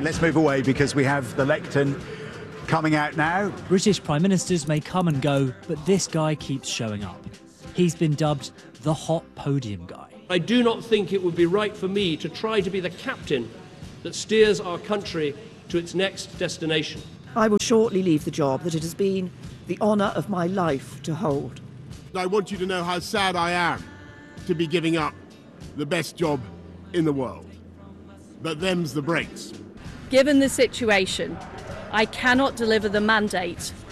let's move away because we have the lectern coming out now. British Prime Ministers may come and go, but this guy keeps showing up. He's been dubbed the hot podium guy. I do not think it would be right for me to try to be the captain that steers our country to its next destination. I will shortly leave the job that it has been the honour of my life to hold. I want you to know how sad I am to be giving up the best job in the world. But them's the breaks. Given the situation, I cannot deliver the mandate